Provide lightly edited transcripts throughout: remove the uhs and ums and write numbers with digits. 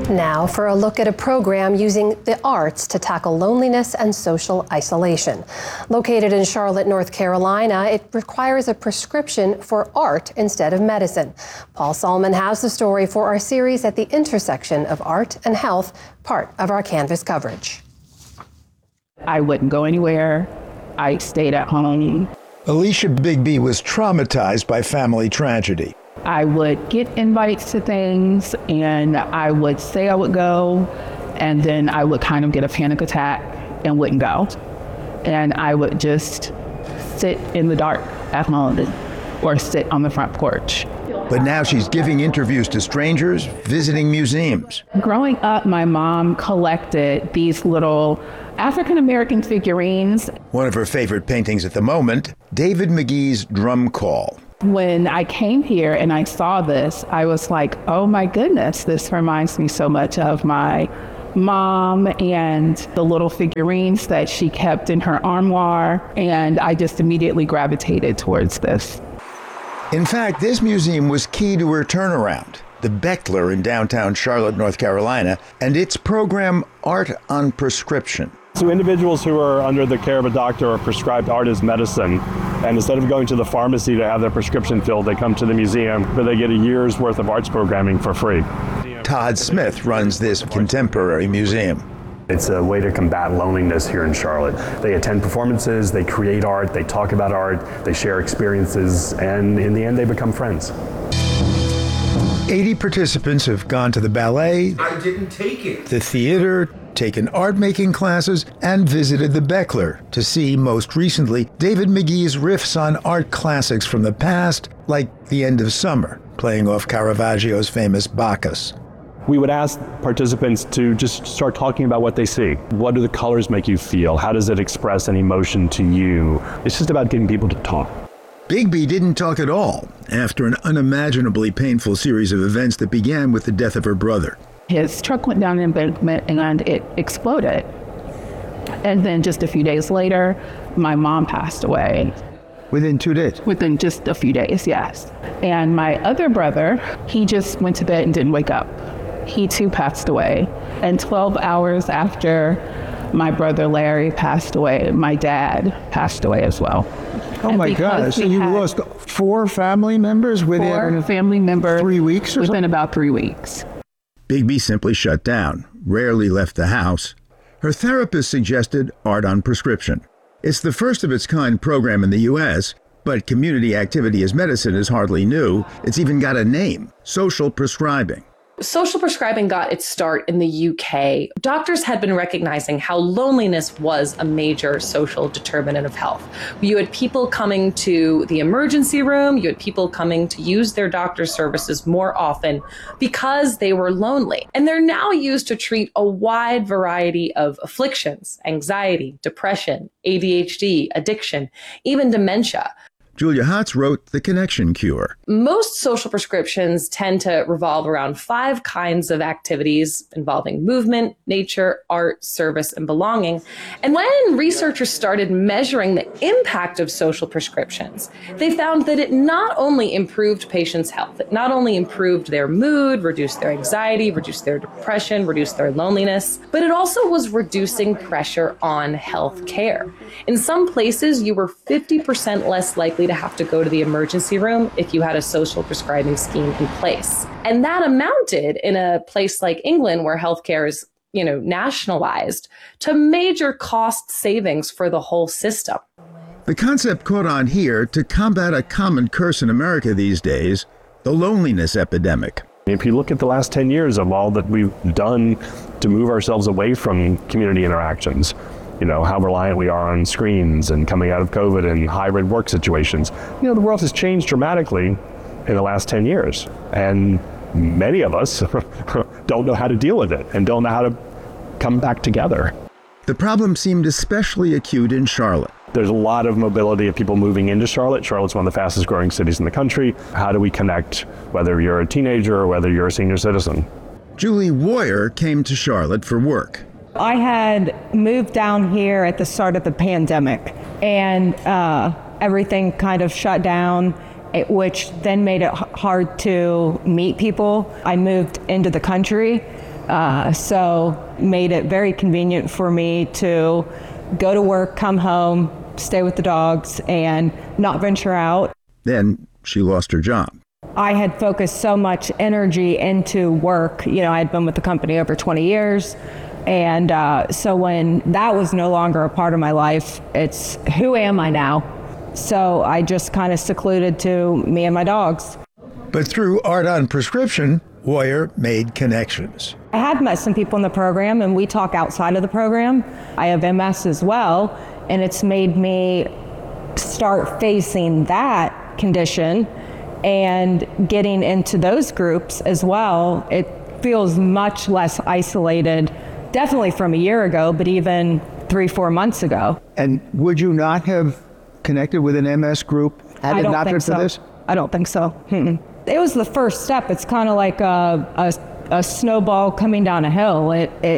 Now for a look at a program using the arts to tackle loneliness and social isolation. Located in Charlotte, North Carolina, it requires a prescription for art instead of medicine. Paul Salmon has the story for our series at the intersection of art and health, part of our Canvas coverage. I wouldn't go anywhere. I stayed at home. Alicia Bigby was traumatized by family tragedy. I would get invites to things and I would say I would go, and then I would kind of get a panic attack and wouldn't go. And I would just sit in the dark at home or sit on the front porch. But now she's giving interviews to strangers, visiting museums. Growing up, my mom collected these little African-American figurines. One of her favorite paintings at the moment, David McGee's Drum Call. When I came here and I saw this, I was like, oh my goodness, this reminds me so much of my mom and the little figurines that she kept in her armoire. And I just immediately gravitated towards this. In fact, this museum was key to her turnaround. The Beckler in downtown Charlotte, North Carolina, and its program Art on Prescription. So individuals who are under the care of a doctor are prescribed art as medicine, and instead of going to the pharmacy to have their prescription filled, they come to the museum where they get a year's worth of arts programming for free. Todd Smith runs this contemporary museum. It's a way to combat loneliness here in Charlotte. They attend performances, they create art, they talk about art, they share experiences, and in the end they become friends. 80 participants have gone to the ballet, I didn't take it, the theater, taken art-making classes, and visited the Beckler to see, most recently, David McGee's riffs on art classics from the past, like The End of Summer, playing off Caravaggio's famous Bacchus. We would ask participants to just start talking about what they see. What do the colors make you feel? How does it express an emotion to you? It's just about getting people to talk. Bigby didn't talk at all after an unimaginably painful series of events that began with the death of her brother. His truck went down an embankment and it exploded. And then just a few days later, my mom passed away. Within 2 days? Within just a few days, yes. And my other brother, he just went to bed and didn't wake up. He too passed away. And 12 hours after my brother Larry passed away, my dad passed away as well. Oh my gosh, so you lost 4 family members within 4 family members 3 weeks or within something? about 3 weeks. Bigby simply shut down, rarely left the house. Her therapist suggested Art on Prescription. It's the first of its kind program in the U.S., but community activity as medicine is hardly new. It's even got a name, social prescribing. Social prescribing got its start in the UK. Doctors had been recognizing how loneliness was a major social determinant of health. You had people coming to the emergency room, you had people coming to use their doctor's services more often because they were lonely. And they're now used to treat a wide variety of afflictions, anxiety, depression, ADHD, addiction, even dementia. Julia Hotz wrote The Connection Cure. Most social prescriptions tend to revolve around 5 kinds of activities involving movement, nature, art, service, and belonging. And when researchers started measuring the impact of social prescriptions, they found that it not only improved patients' health, it not only improved their mood, reduced their anxiety, reduced their depression, reduced their loneliness, but it also was reducing pressure on health care. In some places, you were 50% less likely to have to go to the emergency room if you had a social prescribing scheme in place. And that amounted, in a place like England where healthcare is, nationalized, to major cost savings for the whole system. The concept caught on here to combat a common curse in America these days, the loneliness epidemic. If you look at the last 10 years of all that we've done to move ourselves away from community interactions, how reliant we are on screens and coming out of COVID and hybrid work situations. The world has changed dramatically in the last 10 years. And many of us don't know how to deal with it and don't know how to come back together. The problem seemed especially acute in Charlotte. There's a lot of mobility of people moving into Charlotte. Charlotte's one of the fastest growing cities in the country. How do we connect, whether you're a teenager or whether you're a senior citizen? Julie Woyer came to Charlotte for work. I had moved down here at the start of the pandemic, and everything kind of shut down, which then made it hard to meet people. I moved into the country, So made it very convenient for me to go to work, come home, stay with the dogs, and not venture out. Then she lost her job. I had focused so much energy into work. You know, I had been with the company over 20 years. And so when that was no longer a part of my life, it's who am I now? So I just kind of secluded to me and my dogs. But through Art on Prescription, Woyer made connections. I had met some people in the program, and we talk outside of the program. I have MS as well, and it's made me start facing that condition and getting into those groups as well. It feels much less isolated, definitely from a year ago, but even 3-4 months ago. And would you not have connected with an MS group had it not been for this? I don't think so. It was the first step. It's kind of like a snowball coming down a hill.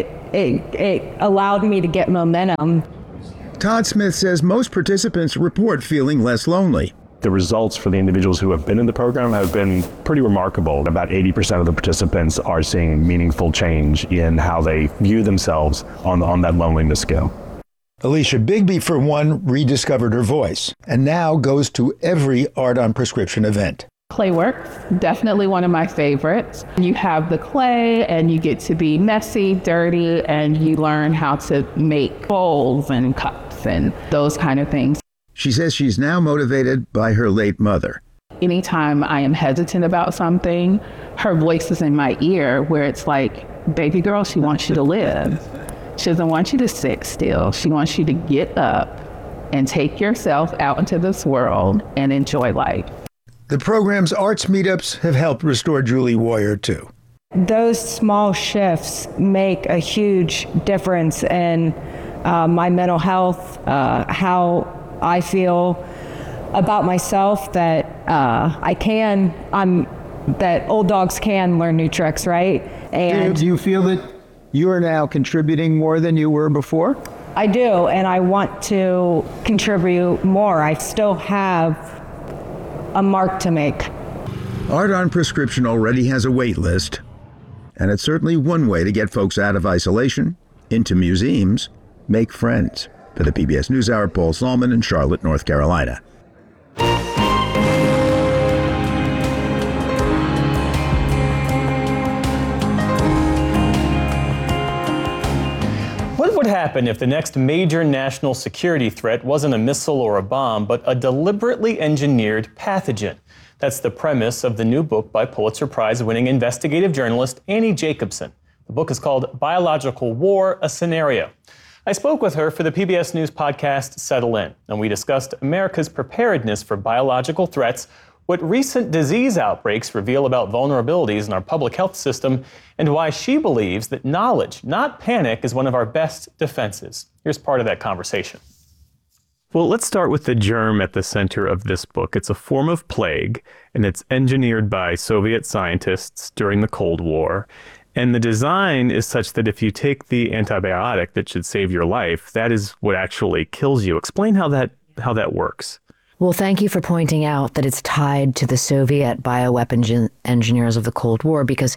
It allowed me to get momentum. Todd Smith says most participants report feeling less lonely. The results for the individuals who have been in the program have been pretty remarkable. About 80% of the participants are seeing meaningful change in how they view themselves on that loneliness scale. Alicia Bigby, for one, rediscovered her voice and now goes to every Art on Prescription event. Clayworks, definitely one of my favorites. You have the clay and you get to be messy, dirty, and you learn how to make bowls and cups and those kind of things. She says she's now motivated by her late mother. Anytime I am hesitant about something, her voice is in my ear where it's like, baby girl, she wants you to live. She doesn't want you to sit still. She wants you to get up and take yourself out into this world and enjoy life. The program's arts meetups have helped restore Julie Woyer, too. Those small shifts make a huge difference in my mental health, how I feel about myself, that that old dogs can learn new tricks, right? And Do you feel that you are now contributing more than you were before? I do, and I want to contribute more. I still have a mark to make. Art on Prescription already has a wait list, and it's certainly one way to get folks out of isolation, into museums, make friends. For the PBS NewsHour, Paul Salman in Charlotte, North Carolina. What would happen if the next major national security threat wasn't a missile or a bomb, but a deliberately engineered pathogen? That's the premise of the new book by Pulitzer Prize-winning investigative journalist Annie Jacobsen. The book is called Biological War, A Scenario. I spoke with her for the PBS News podcast Settle In, and we discussed America's preparedness for biological threats, what recent disease outbreaks reveal about vulnerabilities in our public health system, and why she believes that knowledge, not panic, is one of our best defenses. Here's part of that conversation. Well, let's start with the germ at the center of this book. It's a form of plague, and it's engineered by Soviet scientists during the Cold War. And the design is such that if you take the antibiotic that should save your life, that is what actually kills you. Explain how that works. Well, thank you for pointing out that it's tied to the Soviet bioweapon engineers of the Cold War, because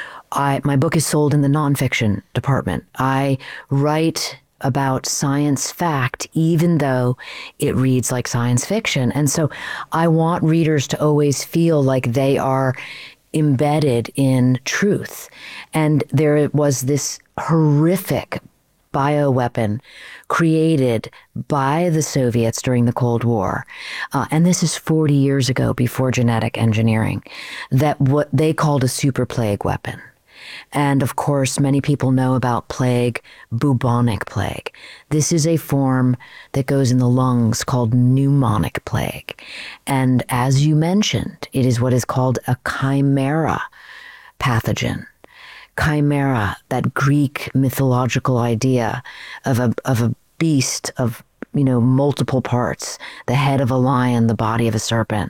my book is sold in the nonfiction department. I write about science fact, even though it reads like science fiction. And so I want readers to always feel like they are embedded in truth. And there was this horrific bioweapon created by the Soviets during the Cold War. And this is 40 years ago, before genetic engineering, that what they called a super plague weapon. And of course, many people know about plague, bubonic plague. This is a form that goes in the lungs called pneumonic plague. And as you mentioned, it is what is called a chimera pathogen. Chimera, that Greek mythological idea of a beast of, multiple parts, the head of a lion, the body of a serpent,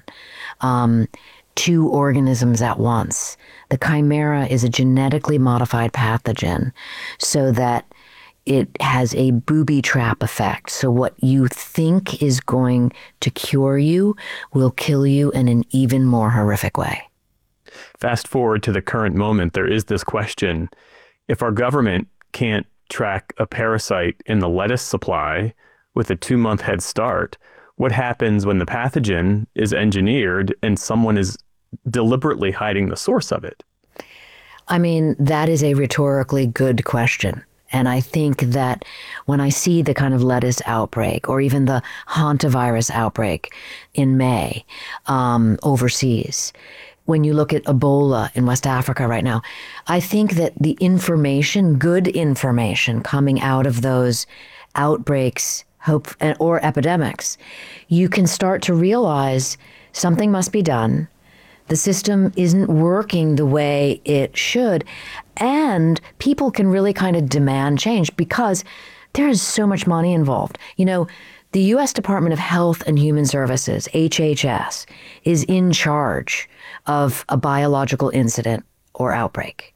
two organisms at once. The chimera is a genetically modified pathogen so that it has a booby trap effect. So what you think is going to cure you will kill you in an even more horrific way. Fast forward to the current moment, there is this question, if our government can't track a parasite in the lettuce supply with a 2-month head start, what happens when the pathogen is engineered and someone is deliberately hiding the source of it? I mean, that is a rhetorically good question. And I think that when I see the kind of lettuce outbreak or even the hantavirus outbreak in May overseas, when you look at Ebola in West Africa right now, I think that the information, good information coming out of those outbreaks or epidemics, you can start to realize something must be done. The system isn't working the way it should. And people can really kind of demand change because there is so much money involved. You know, the U.S. Department of Health and Human Services, HHS, is in charge of a biological incident or outbreak.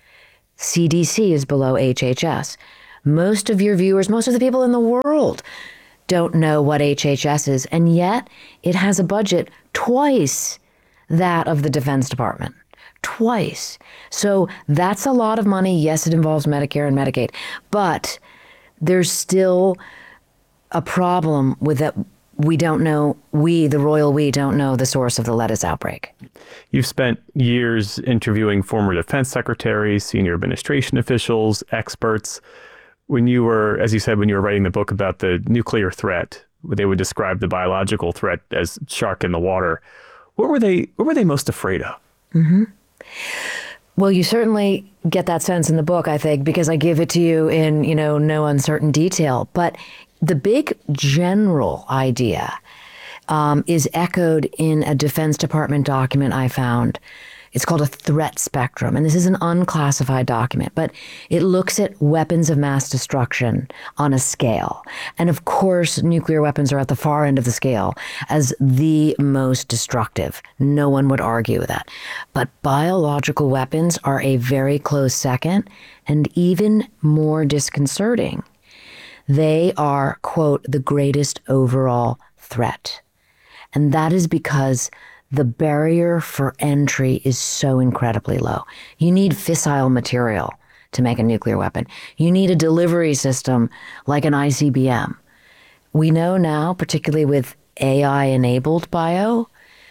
CDC is below HHS. Most of your viewers, most of the people in the world don't know what HHS is, and yet it has a budget twice that of the Defense Department. Twice. So that's a lot of money. Yes, it involves Medicare and Medicaid, but there's still a problem with that. We don't know, the royal we don't know the source of the lettuce outbreak. You've spent years interviewing former defense secretaries, senior administration officials, experts. When you were, as you said, when you were writing the book about the nuclear threat, they would describe the biological threat as shark in the water. What were they most afraid of? Mm-hmm. Well, you certainly get that sense in the book, I think, because I give it to you in, no uncertain detail. But the big general idea is echoed in a Defense Department document I found. It's called a threat spectrum, and this is an unclassified document, but it looks at weapons of mass destruction on a scale. And of course, nuclear weapons are at the far end of the scale as the most destructive. No one would argue with that. But biological weapons are a very close second and even more disconcerting. They are, quote, the greatest overall threat. And that is because the barrier for entry is so incredibly low. You need fissile material to make a nuclear weapon. You need a delivery system like an ICBM. We know now, particularly with AI-enabled bio,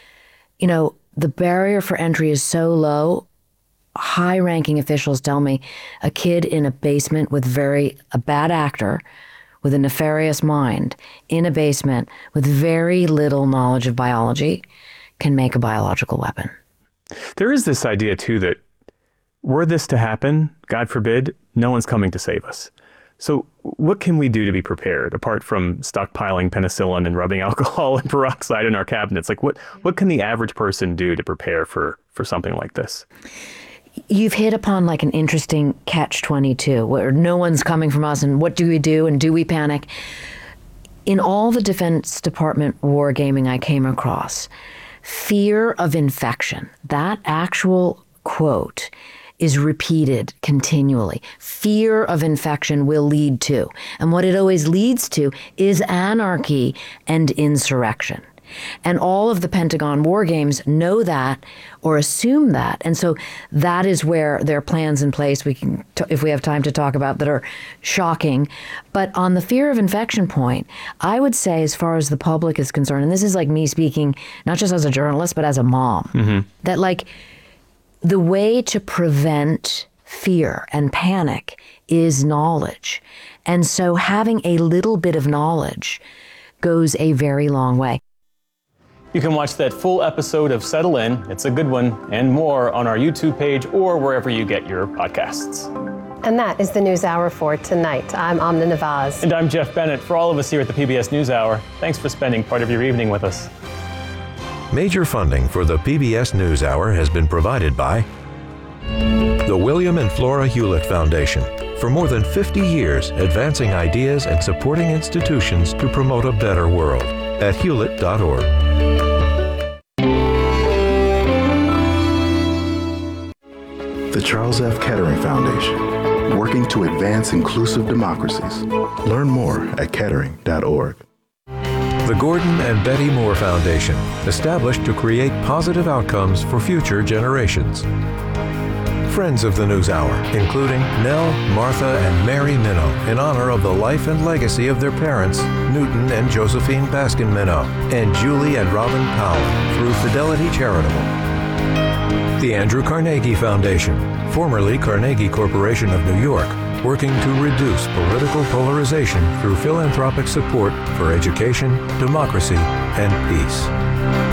the barrier for entry is so low. High-ranking officials tell me a kid in a basement with a bad actor with a nefarious mind in a basement with very little knowledge of biology can make a biological weapon. There is this idea, too, that were this to happen, God forbid, no one's coming to save us. So what can we do to be prepared, apart from stockpiling penicillin and rubbing alcohol and peroxide in our cabinets? Like, what can the average person do to prepare for something like this? You've hit upon like an interesting catch-22, where no one's coming from us, and what do we do, and do we panic? In all the Defense Department wargaming I came across, fear of infection, that actual quote is repeated continually. Fear of infection will lead to, and what it always leads to is anarchy and insurrection. And all of the Pentagon war games know that or assume that. And so that is where there are plans in place we can, if we have time to talk about, that are shocking. But on the fear of infection point, I would say, as far as the public is concerned, and this is like me speaking, not just as a journalist, but as a mom, that like the way to prevent fear and panic is knowledge. And so having a little bit of knowledge goes a very long way. You can watch that full episode of Settle In, it's a good one, and more on our YouTube page or wherever you get your podcasts. And that is the NewsHour for tonight. I'm Amna Nawaz. And I'm Jeff Bennett. For all of us here at the PBS NewsHour, thanks for spending part of your evening with us. Major funding for the PBS NewsHour has been provided by the William and Flora Hewlett Foundation. For more than 50 years, advancing ideas and supporting institutions to promote a better world at hewlett.org. The Charles F. Kettering Foundation, working to advance inclusive democracies. Learn more at kettering.org. The Gordon and Betty Moore Foundation, established to create positive outcomes for future generations. friends of the NewsHour, including Nell, Martha, and Mary Minow, in honor of the life and legacy of their parents, Newton and Josephine Baskin Minow, and Julie and Robin Powell, through Fidelity Charitable. The Andrew Carnegie Foundation, formerly Carnegie Corporation of New York, working to reduce political polarization through philanthropic support for education, democracy, and peace.